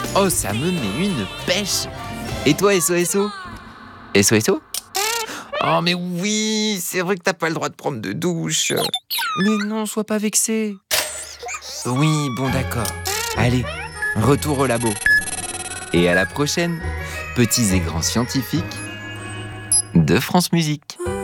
Oh, ça me met une pêche. Et toi, SOSO? SOSO? Oh, mais oui, c'est vrai que t'as pas le droit de prendre de douche. Mais non, sois pas vexé. Oui, bon d'accord. Allez, retour au labo. Et à la prochaine, petits et grands scientifiques de France Musique.